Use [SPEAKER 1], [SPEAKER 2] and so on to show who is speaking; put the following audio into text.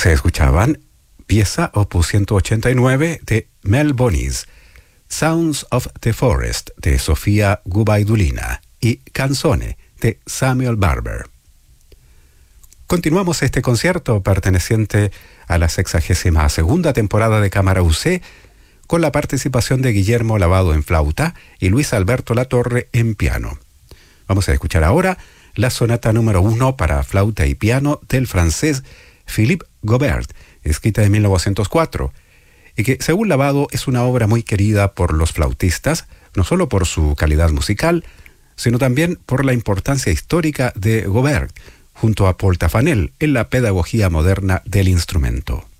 [SPEAKER 1] Se escuchaban pieza opus 189 de Mel Bonis, Sounds of the Forest de Sofía Gubaidulina y Canzone de Samuel Barber. Continuamos este concierto perteneciente a la 62ª temporada de Cámara UC con la participación de Guillermo Lavado en flauta y Luis Alberto Latorre en piano. Vamos a escuchar ahora la sonata número 1 para flauta y piano del francés Philippe Gobert, escrita en 1904, y que, según Lavado, es una obra muy querida por los flautistas, no solo por su calidad musical, sino también por la importancia histórica de Gobert, junto a Paul Tafanel, en la pedagogía moderna del instrumento.